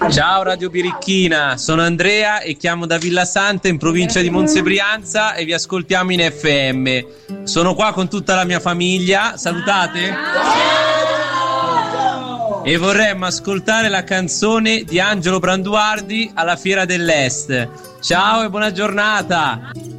Ciao Radio Birichina, sono Andrea e chiamo da Villasanta in provincia di Monza e Brianza e vi ascoltiamo in FM. Sono qua con tutta la mia famiglia, salutate? E vorremmo ascoltare la canzone di Angelo Branduardi alla Fiera dell'Est. Ciao e buona giornata!